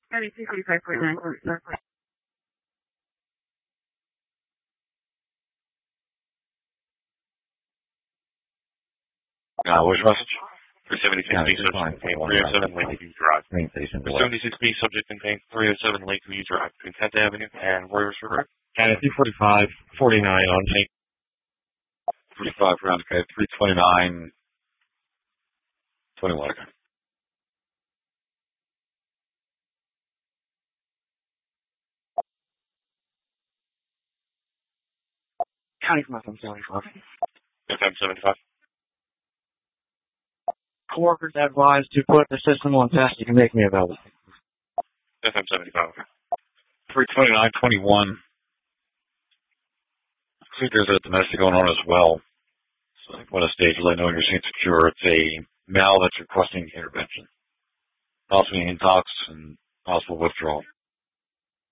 County 245.9. What's your message? 376B, subject in pain, 307 Lakeview Drive. 76B, subject in pain, 307 Lakeview Drive, between 10th Avenue and Warriors River. County 245, 49 on St. 45 round, okay, 329, 21, okay. County from FM 75. FM 75. Coworkers advised to put the system on test. You can make me available. FM 75. 329, 21. I think there's a domestic going on as well. So what a stage, let know you're seeing secure. It's a male that's requesting intervention. Possibly intox and possible withdrawal.